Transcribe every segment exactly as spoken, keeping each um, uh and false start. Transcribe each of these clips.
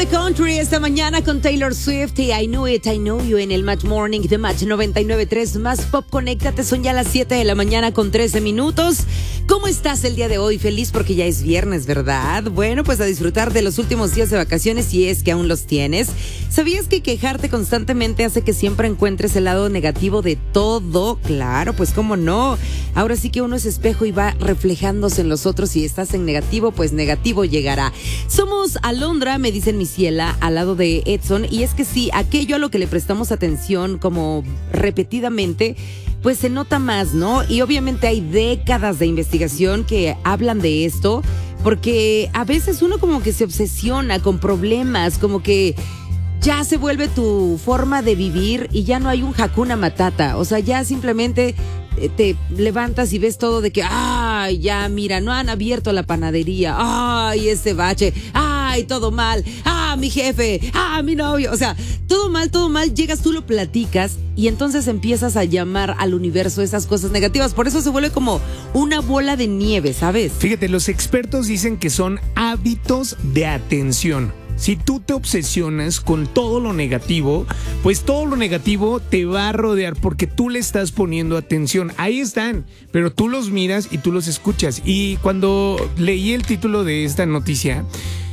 de country esta mañana con Taylor Swift y I Knew It, I Know You en el Match Morning de Match noventa y nueve punto tres. Más pop, conéctate, son ya las siete de la mañana con trece minutos. ¿Cómo estás el día de hoy? Feliz porque ya es viernes, ¿verdad? Bueno, pues a disfrutar de los últimos días de vacaciones si es que aún los tienes. ¿Sabías que quejarte constantemente hace que siempre encuentres el lado negativo de todo? Claro, pues cómo no. Ahora sí que uno es espejo y va reflejándose en los otros. Si estás en negativo, pues negativo llegará. Somos Alondra, me dicen mi ciela, al lado de Edson. Y es que sí, aquello a lo que le prestamos atención como repetidamente, pues se nota más, ¿no? Y obviamente hay décadas de investigación que hablan de esto, porque a veces uno como que se obsesiona con problemas, como que ya se vuelve tu forma de vivir y ya no hay un Hakuna Matata. O sea, ya simplemente te levantas y ves todo de que, ay, ya, mira, no han abierto la panadería, ay, ese bache, ay, todo mal, ah, mi jefe, ah, mi novio, o sea, todo mal, todo mal, llegas, tú lo platicas y entonces empiezas a llamar al universo esas cosas negativas, por eso se vuelve como una bola de nieve, ¿sabes? Fíjate, los expertos dicen que son hábitos de atención. Si tú te obsesionas con todo lo negativo, pues todo lo negativo te va a rodear porque tú le estás poniendo atención. Ahí están, pero tú los miras y tú los escuchas. Y cuando leí el título de esta noticia,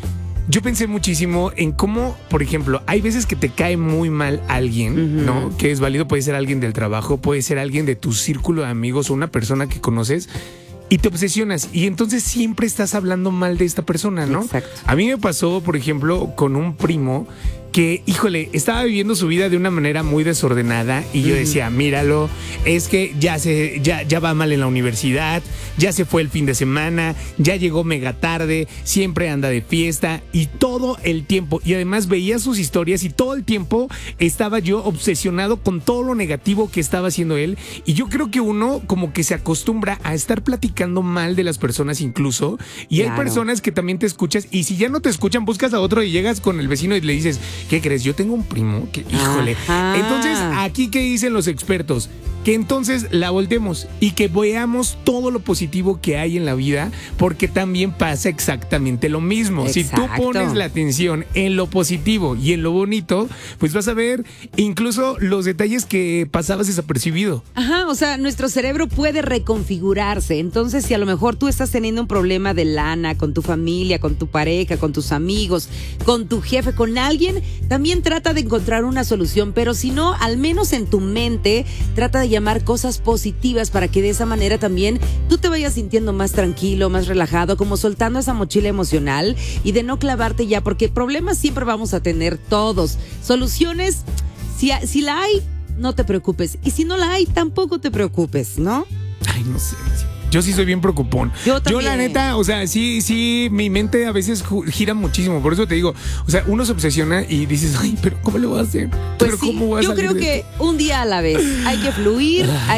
yo pensé muchísimo en cómo, por ejemplo, hay veces que te cae muy mal alguien, uh-huh. ¿no? Que es válido, puede ser alguien del trabajo, puede ser alguien de tu círculo de amigos o una persona que conoces. Y te obsesionas y entonces siempre estás hablando mal de esta persona, ¿no? Exacto. A mí me pasó, por ejemplo, con un primo que, híjole, estaba viviendo su vida de una manera muy desordenada y yo decía, míralo, es que ya se ya, ya va mal en la universidad, ya se fue el fin de semana, ya llegó mega tarde, siempre anda de fiesta y todo el tiempo. Y además veía sus historias y todo el tiempo estaba yo obsesionado con todo lo negativo que estaba haciendo él. Y yo creo que uno como que se acostumbra a estar platicando mal de las personas incluso. Y claro, hay personas que también te escuchas y si ya no te escuchan, buscas a otro y llegas con el vecino y le dices, ¿qué crees? Yo tengo un primo que, híjole. Ajá. Entonces, aquí, ¿qué dicen los expertos? Que entonces la voltemos y que veamos todo lo positivo que hay en la vida, porque también pasa exactamente lo mismo. Exacto. Si tú pones la atención en lo positivo y en lo bonito, pues vas a ver incluso los detalles que pasabas desapercibido. Ajá, o sea, nuestro cerebro puede reconfigurarse. Entonces, si a lo mejor tú estás teniendo un problema de lana con tu familia, con tu pareja, con tus amigos, con tu jefe, con alguien, también trata de encontrar una solución, pero si no, al menos en tu mente, trata de llamar cosas positivas para que de esa manera también tú te vayas sintiendo más tranquilo, más relajado, como soltando esa mochila emocional y de no clavarte ya, porque problemas siempre vamos a tener todos. Soluciones, si, si la hay, no te preocupes. Y si no la hay, tampoco te preocupes, ¿no? Ay, no sé. Yo sí soy bien preocupón. Yo también. Yo la neta, o sea, sí, sí, mi mente a veces gira muchísimo. Por eso te digo, o sea, uno se obsesiona y dices, ay, pero ¿cómo lo voy a hacer? Pues ¿Pero sí, cómo voy a yo salir creo de que esto? un día a la vez. Hay que fluir, hay